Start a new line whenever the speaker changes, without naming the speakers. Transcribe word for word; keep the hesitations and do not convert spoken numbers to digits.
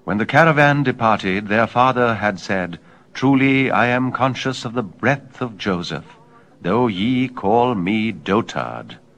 When the caravan departed, their father had said, Truly I am conscious of the breadth of Joseph, though ye call me dotard.